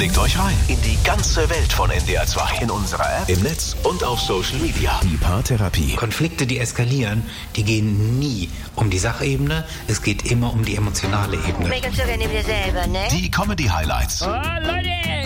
Klickt euch rein in die ganze Welt von NDR 2. In unserer App, im Netz und auf Social Media. Die Paartherapie. Konflikte, die eskalieren, die gehen nie um die Sachebene. Es geht immer um die emotionale Ebene. Meckern sogar neben dir selber, ne? Die Comedy-Highlights. Oh, Leute!